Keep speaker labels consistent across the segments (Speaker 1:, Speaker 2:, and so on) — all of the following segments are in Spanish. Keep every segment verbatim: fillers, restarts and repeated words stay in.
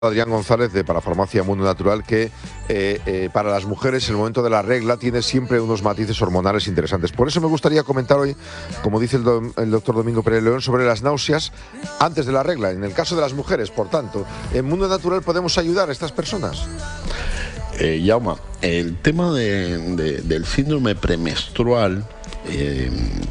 Speaker 1: Adrián González de Parafarmacia Mundo Natural, que eh, eh, para las mujeres el momento de la regla tiene siempre unos matices hormonales interesantes. Por eso me gustaría comentar hoy, como dice el, do, el doctor Domingo Pérez León, sobre las náuseas antes de la regla. En el caso de las mujeres, por tanto, ¿en Mundo Natural podemos ayudar a estas personas?
Speaker 2: Eh, Jaume, el tema de, de, del síndrome premenstrual eh,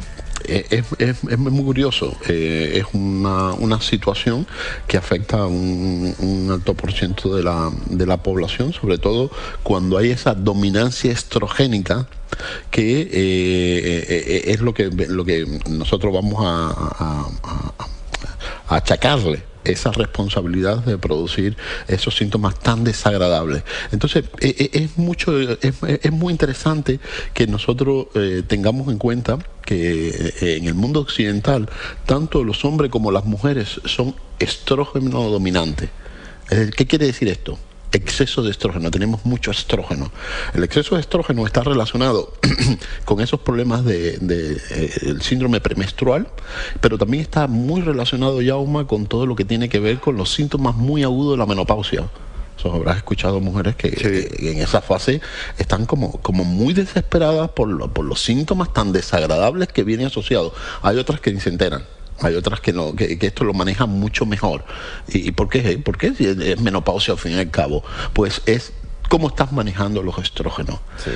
Speaker 2: Es, es, es muy curioso, eh, es una, una situación que afecta a un, un alto por ciento de la, de la población, sobre todo cuando hay esa dominancia estrogénica que eh, eh, es lo que, lo que nosotros vamos a, a, a, a achacarle esa responsabilidad de producir esos síntomas tan desagradables. Entonces es, es mucho es, es muy interesante que nosotros eh, tengamos en cuenta que eh, en el mundo occidental tanto los hombres como las mujeres son estrógeno dominantes. ¿Qué quiere decir esto? Exceso de estrógeno, tenemos mucho estrógeno. El exceso de estrógeno está relacionado con esos problemas de, de, eh, el síndrome premenstrual, pero también está muy relacionado, Jaume, con todo lo que tiene que ver con los síntomas muy agudos de la menopausia. So, habrás escuchado mujeres que sí. eh, en esa fase están como, como muy desesperadas por, lo, por los síntomas tan desagradables que vienen asociados. Hay otras que ni se enteran. Hay otras que no, que, que esto lo manejan mucho mejor. ¿Y, y por qué? ¿Por qué? Si es, es menopausia al fin y al cabo. Pues es cómo estás manejando los estrógenos. Sí.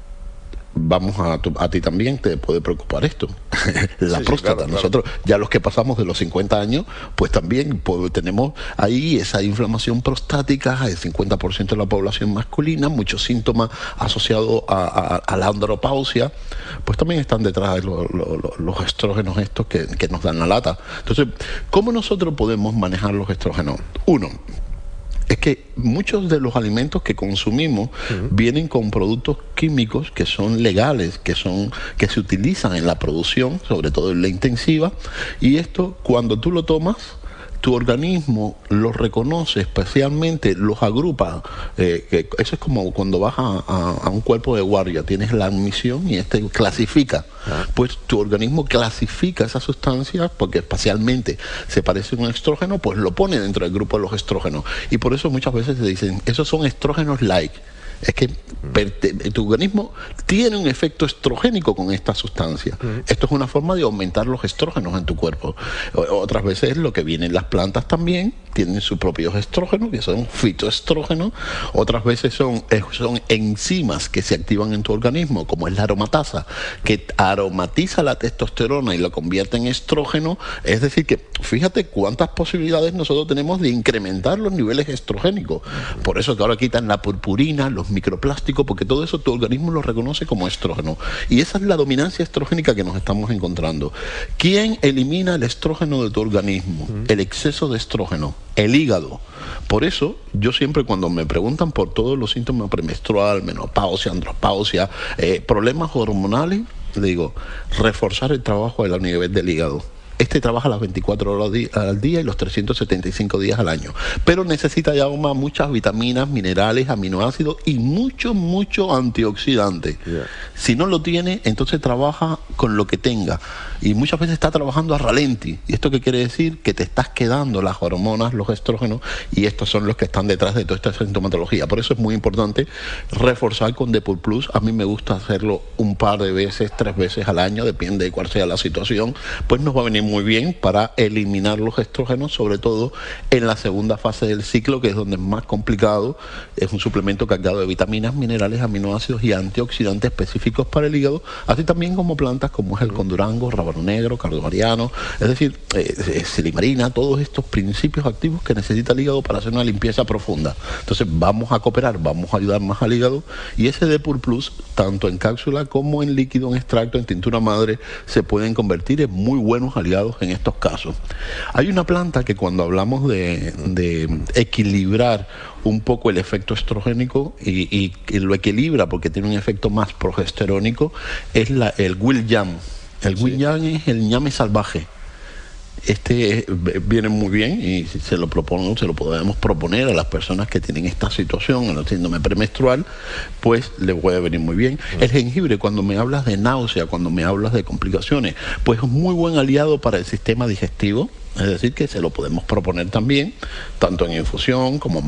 Speaker 2: Vamos a, tu, a ti también te puede preocupar esto. La sí, próstata. Sí, claro, Nosotros, claro. ya los que pasamos de los cincuenta años, pues también pues, tenemos ahí esa inflamación prostática, el cincuenta por ciento de la población masculina, muchos síntomas asociados a, a, a la andropausia, pues también están detrás de lo, lo, lo, los estrógenos estos que, que nos dan la lata. Entonces, ¿cómo nosotros podemos manejar los estrógenos? Uno, es que muchos de los alimentos que consumimos uh-huh. vienen con productos químicos que son legales, que son que se utilizan en la producción, sobre todo en la intensiva, y esto cuando tú lo tomas, tu organismo los reconoce, especialmente los agrupa. Eh, que eso es como cuando vas a, a, a un cuerpo de guardia, tienes la admisión y este clasifica. Ah. Pues tu organismo clasifica esas sustancias porque espacialmente se parece a un estrógeno, pues lo pone dentro del grupo de los estrógenos. Y por eso muchas veces se dicen, esos son estrógenos light. Es que tu organismo tiene un efecto estrogénico con esta sustancia. Uh-huh. Esto es una forma de aumentar los estrógenos en tu cuerpo. Otras veces lo que viene en las plantas también tienen sus propios estrógenos, que son fitoestrógenos. Otras veces son, son enzimas que se activan en tu organismo, como es la aromatasa, que aromatiza la testosterona y la convierte en estrógeno. Es decir que fíjate cuántas posibilidades nosotros tenemos de incrementar los niveles estrogénicos. Por eso que ahora quitan la purpurina, los microplásticos, porque todo eso tu organismo lo reconoce como estrógeno. Y esa es la dominancia estrogénica que nos estamos encontrando. ¿Quién elimina el estrógeno de tu organismo? Uh-huh. El exceso de estrógeno, el hígado. Por eso, yo siempre cuando me preguntan por todos los síntomas premenstrual, menopausia, andropausia, eh, problemas hormonales, le digo, reforzar el trabajo a nivel del hígado. Este trabaja las veinticuatro horas al día y los trescientos setenta y cinco días al año. Pero necesita ya muchas vitaminas, minerales, aminoácidos y mucho, mucho antioxidante. Yeah. Si no lo tiene, entonces trabaja con lo que tenga. Y muchas veces está trabajando a ralenti. ¿Y esto qué quiere decir? Que te estás quedando las hormonas, los estrógenos, y estos son los que están detrás de toda esta sintomatología. Por eso es muy importante reforzar con Depur Plus. A mí me gusta hacerlo un par de veces, tres veces al año, depende de cuál sea la situación. Pues nos va a venir muy bien para eliminar los estrógenos, sobre todo en la segunda fase del ciclo, que es donde es más complicado. Es un suplemento cargado de vitaminas, minerales, aminoácidos y antioxidantes específicos para el hígado, así también como plantas como es el condurango, rábano negro, cardamariano, es decir, eh, silimarina, todos estos principios activos que necesita el hígado para hacer una limpieza profunda. Entonces vamos a cooperar, vamos a ayudar más al hígado, y ese Depur Plus, tanto en cápsula como en líquido, en extracto, en tintura madre, se pueden convertir en muy buenos aliados en estos casos. Hay una planta que cuando hablamos de, de equilibrar un poco el efecto estrogénico y, y, y lo equilibra porque tiene un efecto más progesterónico, es la, el William. El sí. William es el ñame salvaje. este viene muy bien y si se lo propongo, se lo podemos proponer a las personas que tienen esta situación, el síndrome premenstrual, pues le puede venir muy bien. Mm. El jengibre, cuando me hablas de náusea, cuando me hablas de complicaciones, pues es un muy buen aliado para el sistema digestivo, es decir, que se lo podemos proponer también, tanto en infusión como